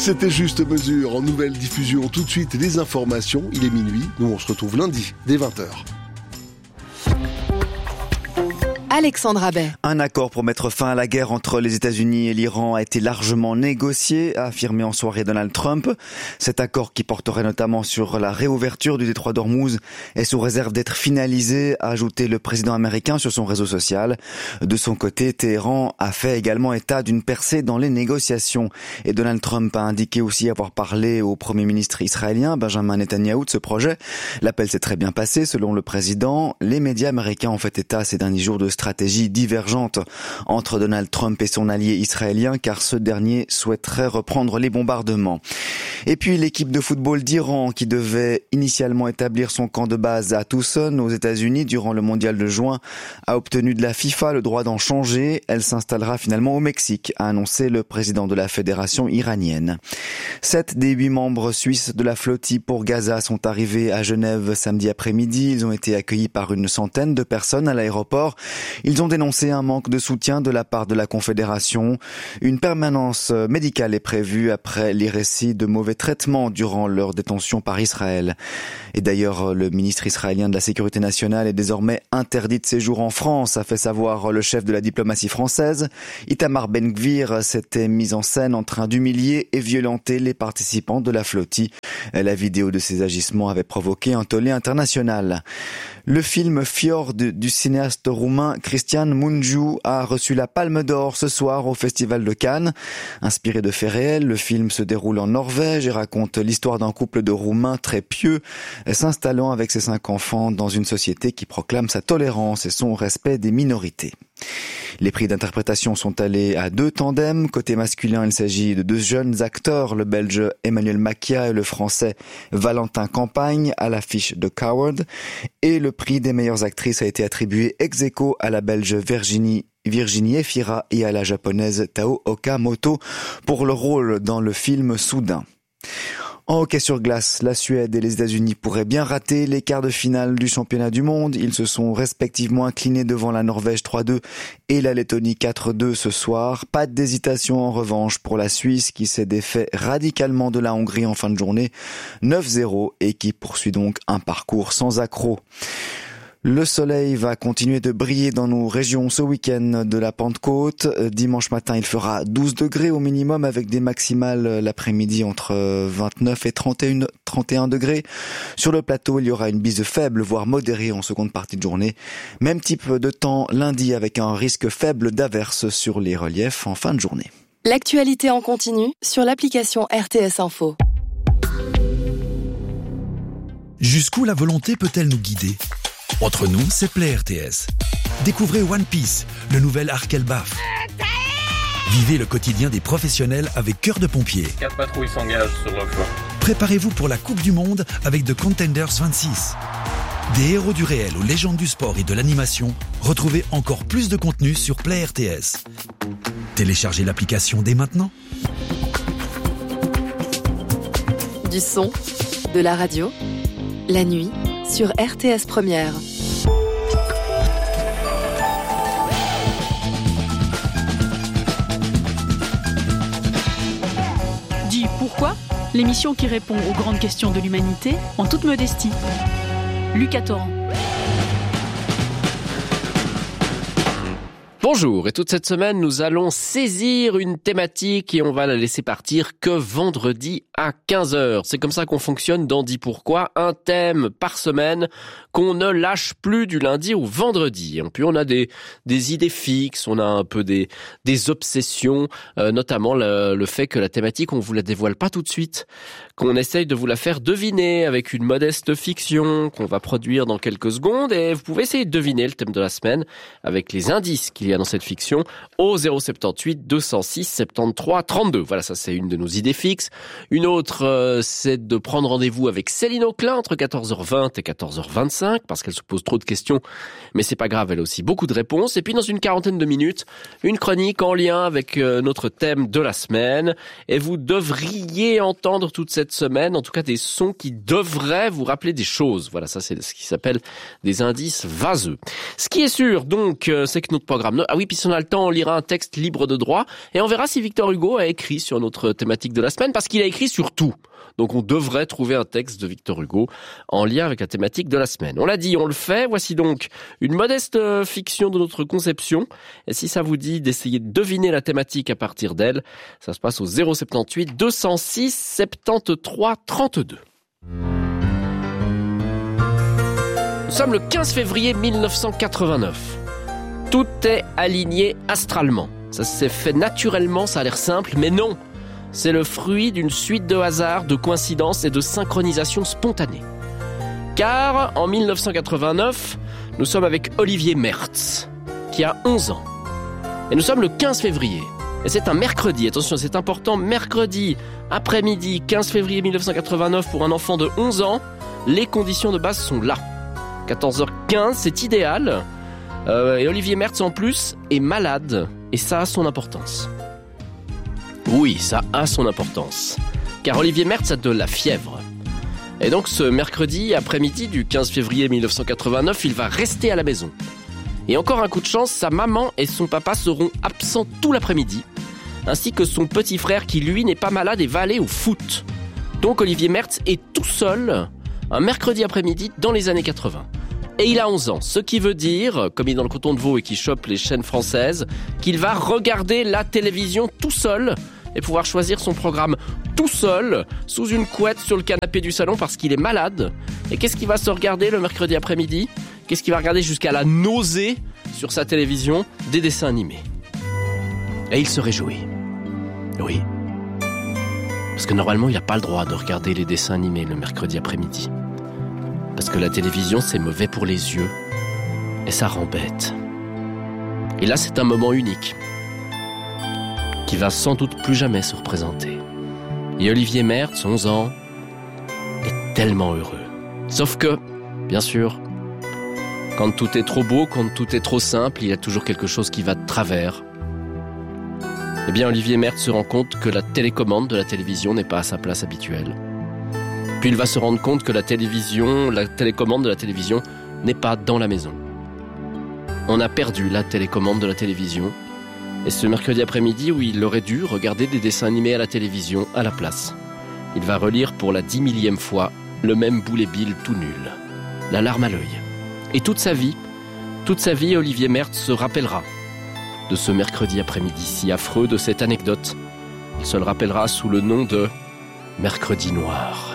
C'était Juste Mesure en nouvelle diffusion. Tout de suite, les informations. Il est minuit. Nous, on se retrouve lundi, dès 20h. Alexandra Bay. Un accord pour mettre fin à la guerre entre les États-Unis et l'Iran a été largement négocié, a affirmé en soirée Donald Trump. Cet accord, qui porterait notamment sur la réouverture du détroit d'Ormuz, est sous réserve d'être finalisé, a ajouté le président américain sur son réseau social. De son côté, Téhéran a fait également état d'une percée dans les négociations. Et Donald Trump a indiqué aussi avoir parlé au premier ministre israélien, Benjamin Netanyahou, de ce projet. L'appel s'est très bien passé, selon le président. Les médias américains ont fait état ces derniers jours de stratégie divergente entre Donald Trump et son allié israélien, car ce dernier souhaiterait reprendre les bombardements. Et puis l'équipe de football d'Iran, qui devait initialement établir son camp de base à Tucson, aux États-Unis, durant le mondial de juin, a obtenu de la FIFA le droit d'en changer. Elle s'installera finalement au Mexique, a annoncé le président de la fédération iranienne. 7 des 8 membres suisses de la flottille pour Gaza sont arrivés à Genève samedi après-midi. Ils ont été accueillis par une centaine de personnes à l'aéroport. Ils ont dénoncé un manque de soutien de la part de la Confédération. Une permanence médicale est prévue après les récits de mauvais traitements durant leur détention par Israël. Et d'ailleurs, le ministre israélien de la Sécurité nationale est désormais interdit de séjour en France, a fait savoir le chef de la diplomatie française. Itamar Ben-Gvir s'était mis en scène en train d'humilier et violenter les participants de la flottille. La vidéo de ces agissements avait provoqué un tollé international. Le film Fjord du cinéaste roumain Cristian Mungiu a reçu la Palme d'Or ce soir au Festival de Cannes. Inspiré de faits réels, le film se déroule en Norvège et raconte l'histoire d'un couple de Roumains très pieux s'installant avec ses 5 enfants dans une société qui proclame sa tolérance et son respect des minorités. Les prix d'interprétation sont allés à 2 tandems. Côté masculin, il s'agit de 2 jeunes acteurs, le belge Emmanuel Macia et le français Valentin Campagne, à l'affiche de Coward. Et le prix des meilleures actrices a été attribué ex aequo à la belge Virginie Efira et à la japonaise Tao Okamoto pour leur rôle dans le film Soudain. En hockey sur glace, la Suède et les États-Unis pourraient bien rater les quarts de finale du championnat du monde. Ils se sont respectivement inclinés devant la Norvège 3-2 et la Lettonie 4-2 ce soir. Pas d'hésitation en revanche pour la Suisse, qui s'est défait radicalement de la Hongrie en fin de journée 9-0 et qui poursuit donc un parcours sans accroc. Le soleil va continuer de briller dans nos régions ce week-end de la Pentecôte. Dimanche matin, il fera 12 degrés au minimum avec des maximales l'après-midi entre 29 et 31 degrés. Sur le plateau, il y aura une bise faible, voire modérée en seconde partie de journée. Même type de temps lundi avec un risque faible d'averse sur les reliefs en fin de journée. L'actualité en continu sur l'application RTS Info. Jusqu'où la volonté peut-elle nous guider ? Entre nous, c'est Play RTS. Découvrez One Piece, le nouvel arc Elbaf. Vivez le quotidien des professionnels avec Cœur de pompier. 4 patrouilles s'engagent sur le flanc. Préparez-vous pour la Coupe du Monde avec The Contenders 26. Des héros du réel aux légendes du sport et de l'animation, retrouvez encore plus de contenu sur Play RTS. Téléchargez l'application dès maintenant. Du son, de la radio, la nuit, sur RTS Première. Dis pourquoi ? L'émission qui répond aux grandes questions de l'humanité en toute modestie. Lucas Torrent. Bonjour, et toute cette semaine, nous allons saisir une thématique et on va la laisser partir que vendredi à 15h. C'est comme ça qu'on fonctionne dans Dis Pourquoi, un thème par semaine qu'on ne lâche plus du lundi au vendredi. Et puis on a des idées fixes, on a un peu des obsessions, notamment le fait que la thématique, on vous la dévoile pas tout de suite, qu'on essaye de vous la faire deviner avec une modeste fiction qu'on va produire dans quelques secondes, et vous pouvez essayer de deviner le thème de la semaine avec les indices qu'il y a dans cette fiction au 078 206 73 32. Voilà, ça c'est une de nos idées fixes. Une autre, c'est de prendre rendez-vous avec Céline Auclin entre 14h20 et 14h25 parce qu'elle se pose trop de questions, mais c'est pas grave, elle a aussi beaucoup de réponses. Et puis dans une quarantaine de minutes, une chronique en lien avec notre thème de la semaine, et vous devriez entendre toute cette semaine, en tout cas des sons qui devraient vous rappeler des choses. Voilà, ça c'est ce qui s'appelle des indices vaseux. Ce qui est sûr donc, c'est que notre programme Ah oui, puis si on a le temps, on lira un texte libre de droit et on verra si Victor Hugo a écrit sur notre thématique de la semaine, parce qu'il a écrit sur tout. Donc on devrait trouver un texte de Victor Hugo en lien avec la thématique de la semaine. On l'a dit, on le fait. Voici donc une modeste fiction de notre conception. Et si ça vous dit d'essayer de deviner la thématique à partir d'elle, ça se passe au 078 206 73 32. Nous sommes le 15 février 1989. Tout est aligné astralement. Ça s'est fait naturellement, ça a l'air simple, mais non. C'est le fruit d'une suite de hasards, de coïncidences et de synchronisation spontanée. Car en 1989, nous sommes avec Olivier Mertz, qui a 11 ans. Et nous sommes le 15 février. Et c'est un mercredi, attention, c'est important, mercredi après-midi, 15 février 1989, pour un enfant de 11 ans, les conditions de base sont là. 14h15, c'est idéal. Et Olivier Mertz, en plus, est malade. Et ça a son importance. Oui, ça a son importance. Car Olivier Mertz a de la fièvre. Et donc ce mercredi après-midi du 15 février 1989, il va rester à la maison. Et encore un coup de chance, sa maman et son papa seront absents tout l'après-midi, ainsi que son petit frère qui lui n'est pas malade et va aller au foot. Donc Olivier Mertz est tout seul un mercredi après-midi dans les années 80. Et il a 11 ans, ce qui veut dire, comme il est dans le canton de Vaud et qu'il chope les chaînes françaises, qu'il va regarder la télévision tout seul et pouvoir choisir son programme tout seul, sous une couette sur le canapé du salon parce qu'il est malade. Et qu'est-ce qu'il va se regarder le mercredi après-midi ? Qu'est-ce qu'il va regarder jusqu'à la nausée sur sa télévision ? Des dessins animés. Et il se réjouit. Oui. Parce que normalement, il n'a pas le droit de regarder les dessins animés le mercredi après-midi. Parce que la télévision, c'est mauvais pour les yeux. Et ça rend bête. Et là, c'est un moment unique. Qui va sans doute plus jamais se représenter. Et Olivier Mertz, 11 ans, est tellement heureux. Sauf que, bien sûr, quand tout est trop beau, quand tout est trop simple, il y a toujours quelque chose qui va de travers. Eh bien, Olivier Mertz se rend compte que la télécommande de la télévision n'est pas à sa place habituelle. Puis il va se rendre compte que la télécommande de la télévision n'est pas dans la maison. On a perdu la télécommande de la télévision. Et ce mercredi après-midi où il aurait dû regarder des dessins animés à la télévision à la place, il va relire pour la 10 000e fois le même Boulet Bill tout nul. La larme à l'œil. Et toute sa vie, Olivier Mertz se rappellera de ce mercredi après-midi si affreux, de cette anecdote. Il se le rappellera sous le nom de Mercredi Noir.